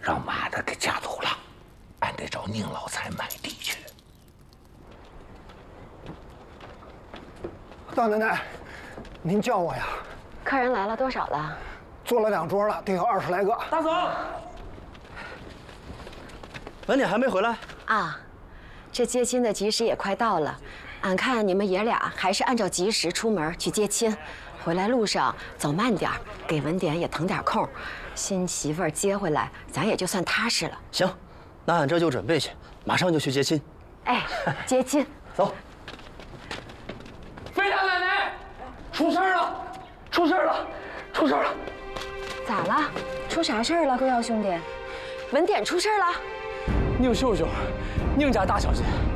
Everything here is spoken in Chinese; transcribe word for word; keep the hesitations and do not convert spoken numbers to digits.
让马的给夹走了，俺得找宁老财买地去。 大奶奶，您叫我呀？ 客人来了多少了？ 做了两桌了，得有二十来个。 大总，文典还没回来啊，这接亲的吉时也快到了，俺看你们爷俩还是按照吉时出门去接亲，回来路上走慢点，给文典也腾点空，新媳妇儿接回来，咱也就算踏实了。 行，那俺这就准备去，马上就去接亲。 哎，接亲， 走。 飞大奶奶，出事儿了，出事儿了，出事儿了！ 咋了？出啥事儿了，贵耀兄弟？文典出事儿了？ 宁秀秀，宁家大小姐